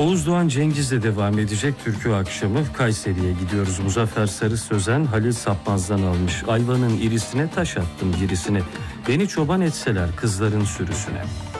Oğuz Doğan Cengiz'le devam edecek türkü akşamı. Kayseri'ye gidiyoruz. Muzaffer Sarı Sözen Halil Sapmaz'dan almış. Ayvanın irisine taş attım girisine. Beni çoban etseler kızların sürüsüne.